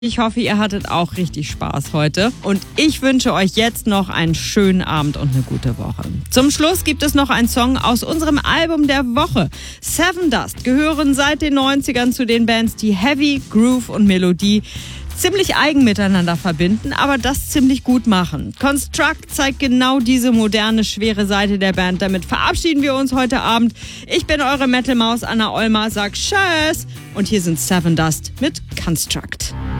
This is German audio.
Ich hoffe, ihr hattet auch richtig Spaß heute. Und ich wünsche euch jetzt noch einen schönen Abend und eine gute Woche. Zum Schluss gibt es noch einen Song aus unserem Album der Woche. Seven Dust gehören seit den 90ern zu den Bands, die Heavy, Groove und Melodie ziemlich eigen miteinander verbinden, aber das ziemlich gut machen. Construct zeigt genau diese moderne, schwere Seite der Band. Damit verabschieden wir uns heute Abend. Ich bin eure Metal-Maus Anna Olmer, sag Tschüss. Und hier sind Seven Dust mit Construct.